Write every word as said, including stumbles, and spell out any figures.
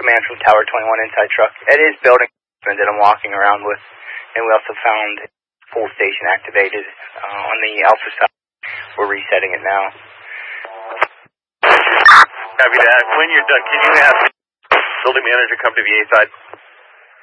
man from Tower twenty-one inside truck. It is building that I'm walking around with, and we also found full station activated uh, on the Alpha side. We're resetting it now. Copy that. When you're done, can you ask building manager come to the A side?